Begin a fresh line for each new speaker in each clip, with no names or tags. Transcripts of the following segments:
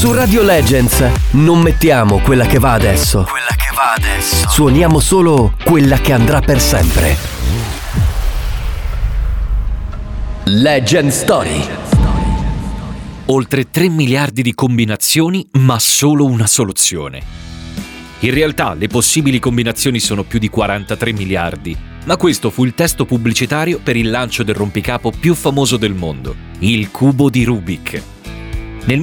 Su Radio Legends non mettiamo quella che va adesso. Suoniamo solo quella che andrà per sempre. Legend Story.
Oltre 3 miliardi di combinazioni, ma solo una soluzione. In realtà le possibili combinazioni sono più di 43 miliardi, ma questo fu il testo pubblicitario per il lancio del rompicapo più famoso del mondo, il cubo di Rubik. Nel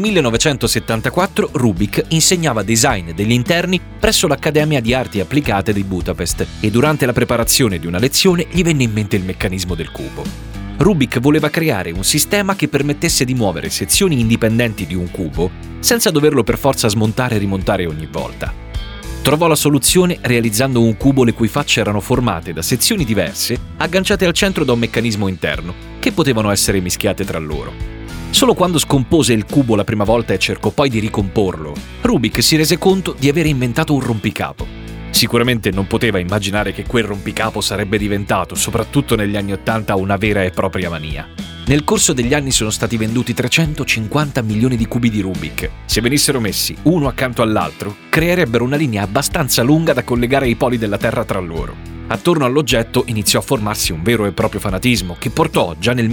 1974 Rubik insegnava design degli interni presso l'Accademia di Arti Applicate di Budapest e durante la preparazione di una lezione gli venne in mente il meccanismo del cubo. Rubik voleva creare un sistema che permettesse di muovere sezioni indipendenti di un cubo senza doverlo per forza smontare e rimontare ogni volta. Trovò la soluzione realizzando un cubo le cui facce erano formate da sezioni diverse agganciate al centro da un meccanismo interno che potevano essere mischiate tra loro. Solo quando scompose il cubo la prima volta e cercò poi di ricomporlo, Rubik si rese conto di aver inventato un rompicapo. Sicuramente non poteva immaginare che quel rompicapo sarebbe diventato, soprattutto negli anni '80, una vera e propria mania. Nel corso degli anni sono stati venduti 350 milioni di cubi di Rubik. Se venissero messi uno accanto all'altro, creerebbero una linea abbastanza lunga da collegare i poli della Terra tra loro. Attorno all'oggetto iniziò a formarsi un vero e proprio fanatismo che portò, già nel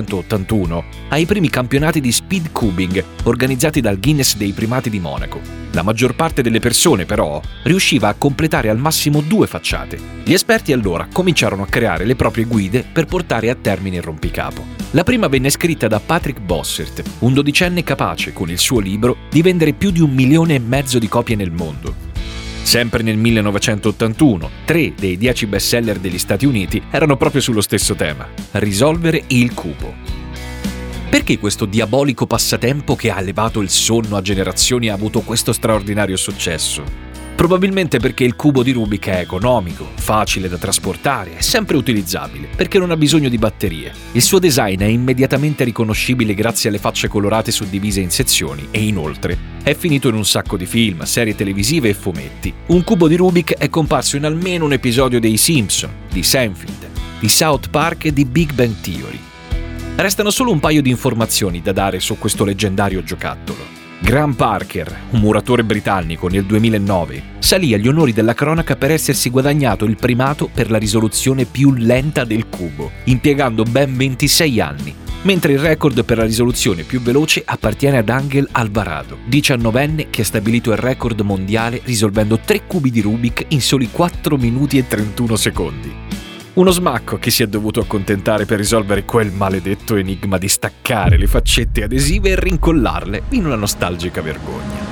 1981, ai primi campionati di speed cubing organizzati dal Guinness dei Primati di Monaco. La maggior parte delle persone, però, riusciva a completare al massimo 2 facciate. Gli esperti allora cominciarono a creare le proprie guide per portare a termine il rompicapo. La prima venne scritta da Patrick Bossert, un dodicenne capace, con il suo libro, di vendere più di 1,5 milioni di copie nel mondo. Sempre nel 1981, 3 dei 10 bestseller degli Stati Uniti erano proprio sullo stesso tema: risolvere il cubo. Perché questo diabolico passatempo che ha elevato il sonno a generazioni ha avuto questo straordinario successo? Probabilmente perché il cubo di Rubik è economico, facile da trasportare e sempre utilizzabile, perché non ha bisogno di batterie. Il suo design è immediatamente riconoscibile grazie alle facce colorate suddivise in sezioni e inoltre è finito in un sacco di film, serie televisive e fumetti. Un cubo di Rubik è comparso in almeno un episodio dei Simpson, di Seinfeld, di South Park e di Big Bang Theory. Restano solo un paio di informazioni da dare su questo leggendario giocattolo. Graham Parker, un muratore britannico, nel 2009 salì agli onori della cronaca per essersi guadagnato il primato per la risoluzione più lenta del cubo, impiegando ben 26 anni, mentre il record per la risoluzione più veloce appartiene ad Ángel Alvarado, 19enne che ha stabilito il record mondiale risolvendo 3 cubi di Rubik in soli 4 minuti e 31 secondi. Uno smacco che si è dovuto accontentare per risolvere quel maledetto enigma di staccare le faccette adesive e rincollarle in una nostalgica vergogna.